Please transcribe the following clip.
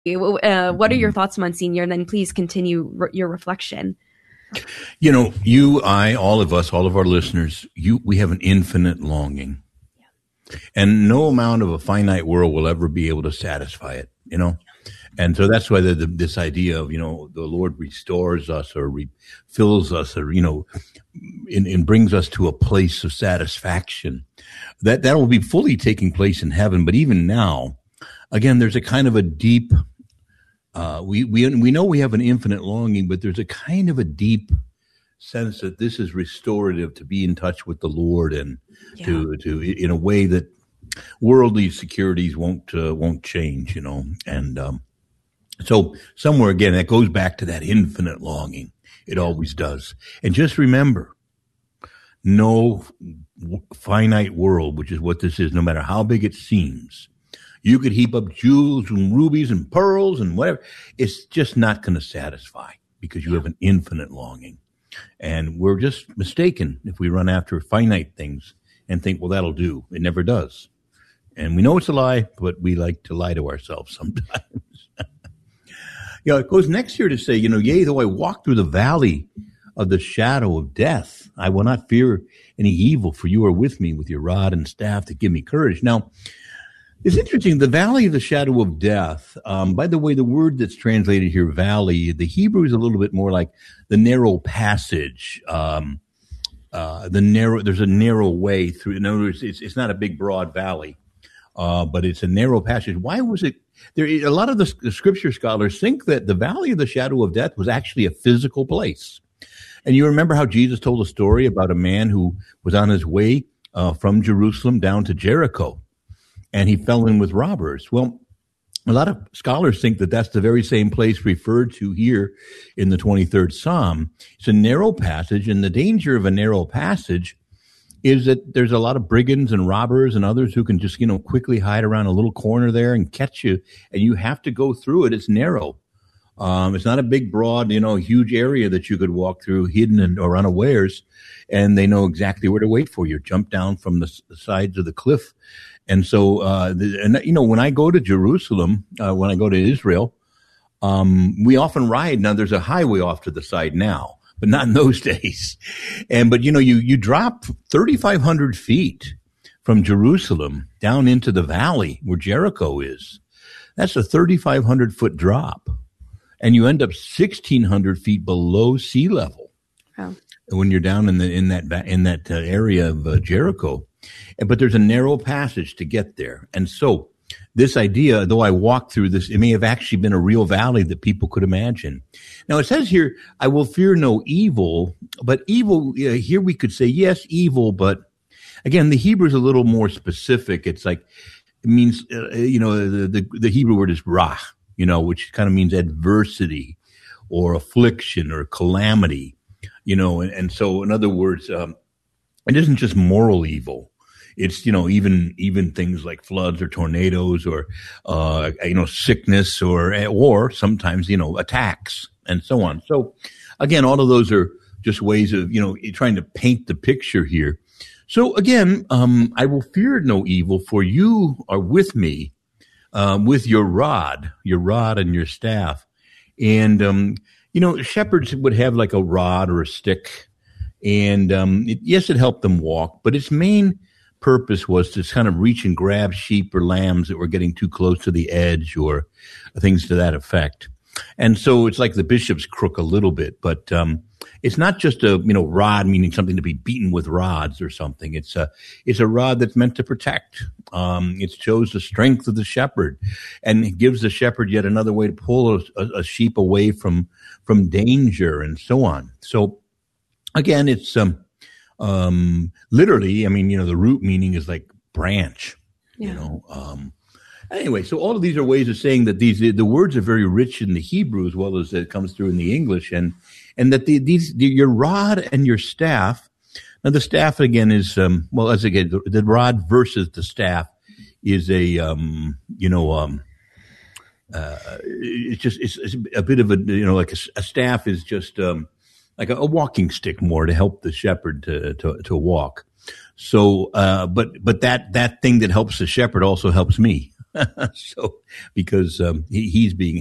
What are your thoughts, Monsignor? And then please continue your reflection. You know, you, I, all of us, all of our listeners, we have an infinite longing. Yeah. And no amount of a finite world will ever be able to satisfy it, you know? And so that's why this idea of, you know, the Lord restores us or refills us or, you know, and brings us to a place of satisfaction. That will be fully taking place in heaven. But even now, again, there's a kind of a deep, we know we have an infinite longing, but there's a kind of a deep sense that this is restorative, to be in touch with the Lord and to in a way that worldly securities won't change, you know. And so somewhere again, that goes back to that infinite longing. It always does. And just remember, no finite world, which is what this is, no matter how big it seems. You could heap up jewels and rubies and pearls and whatever. It's just not going to satisfy because you have an infinite longing. And we're just mistaken if we run after finite things and think, well, that'll do. It never does. And we know it's a lie, but we like to lie to ourselves sometimes. You know, it goes next here to say, you know, yea, though I walk through the valley of the shadow of death, I will not fear any evil, for you are with me with your rod and staff to give me courage. Now, it's interesting, the valley of the shadow of death, by the way, the word that's translated here, valley, the Hebrew is a little bit more like the narrow passage, there's a narrow way through. In other words, it's not a big, broad valley, but it's a narrow passage. Why was it? A lot of the scripture scholars think that the valley of the shadow of death was actually a physical place. And you remember how Jesus told a story about a man who was on his way from Jerusalem down to Jericho, and he fell in with robbers. Well, a lot of scholars think that that's the very same place referred to here in the 23rd Psalm. It's a narrow passage, and the danger of a narrow passage is that there's a lot of brigands and robbers and others who can just, you know, quickly hide around a little corner there and catch you, and you have to go through it. It's narrow. It's not a big, broad, you know, huge area that you could walk through hidden or unawares, and they know exactly where to wait for you. Jump down from the sides of the cliff. And so, you know, when I go to Jerusalem, when I go to Israel, we often ride. Now, there's a highway off to the side now, but not in those days. But, you know, you drop 3,500 feet from Jerusalem down into the valley where Jericho is. That's a 3,500 foot drop. And you end up 1,600 feet below sea level. Oh. When you're down in that area of Jericho. But there's a narrow passage to get there. And so this idea, though I walked through this, it may have actually been a real valley that people could imagine. Now it says here, I will fear no evil, but evil, here we could say, yes, evil, but again, the Hebrew is a little more specific. It's like, it means, you know, the Hebrew word is ra, you know, which kind of means adversity or affliction or calamity, you know, and so in other words, it isn't just moral evil. It's, you know, even things like floods or tornadoes or, you know, sickness or sometimes, you know, attacks and so on. So again, all of those are just ways of, you know, trying to paint the picture here. So again, I will fear no evil, for you are with me, with your rod and your staff. And, you know, shepherds would have like a rod or a stick. And, yes, it helped them walk, but its main purpose was to kind of reach and grab sheep or lambs that were getting too close to the edge or things to that effect. And so it's like the bishop's crook a little bit, but, it's not just a, you know, rod meaning something to be beaten with rods or something. It's a rod that's meant to protect. It shows the strength of the shepherd, and it gives the shepherd yet another way to pull a sheep away from danger and so on. So again, it's, literally, I mean, you know, the root meaning is like branch, you know, anyway, so all of these are ways of saying that the words are very rich in the Hebrew as well as it comes through in the English, and that your rod and your staff. Now the staff again is the rod versus the staff is it's a bit of a, you know, like a staff is just like a walking stick more to help the shepherd to walk. So, but that thing that helps the shepherd also helps me. So because he's being